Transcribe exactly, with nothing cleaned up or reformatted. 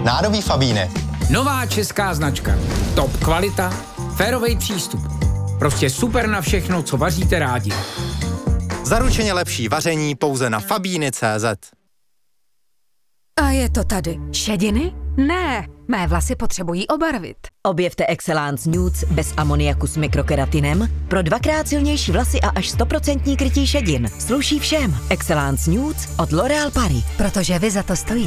Nádobí Fabíny. Nová česká značka. Top kvalita, férovej přístup. Prostě super na všechno, co vaříte rádi. Zaručeně lepší vaření pouze na fabíny tečka cé zet. A je to tady. Šediny? Ne, mé vlasy potřebují obarvit. Objevte Excellence Nudes bez amoniaku s mikrokeratinem pro dvakrát silnější vlasy a až sto procent krytí šedin. Sluší všem. Excellence Nudes od L'Oréal Paris. Protože vy za to stojíte.